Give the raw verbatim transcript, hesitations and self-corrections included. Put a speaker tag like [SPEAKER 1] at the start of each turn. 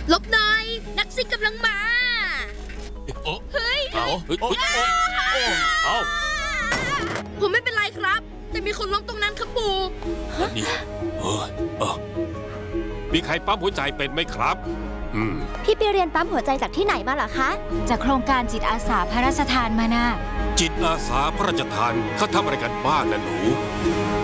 [SPEAKER 1] ลบหน่อยนักซิ่งกำลังมาเฮ้ยเอาเอาผมไม่เป็นไรครับแต่มีคนล้มตรงนั้นครับปู่
[SPEAKER 2] นี่เฮ้ยมีใครปั๊มหัวใจเป็นไหมครับ
[SPEAKER 3] พี่ไปเรียนปั๊มหัวใจจากที่ไหนมาเหรอคะ
[SPEAKER 4] จากโครงการจิตอาสาพระราชทานมานะ
[SPEAKER 2] จิตอาสาพระราชทานเขาทำอะไรกันบ้างนะหนู